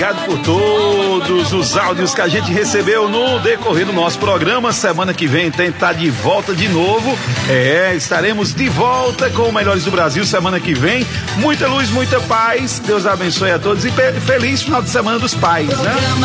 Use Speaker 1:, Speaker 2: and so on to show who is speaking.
Speaker 1: Obrigado por todos os áudios que a gente recebeu no decorrer do nosso programa. Semana que vem tem estar de volta de novo. Estaremos de volta com o Melhores do Brasil semana que vem. Muita luz, muita paz. Deus abençoe a todos e feliz final de semana dos pais, né?